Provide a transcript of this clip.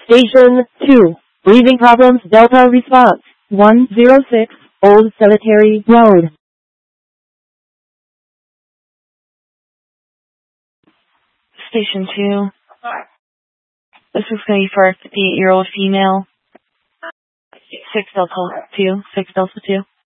Station 2. Breathing problems Delta response. 106 Old Cemetery Road. Station 2. This is going to be for a 58-year-old female. 6 Delta 2.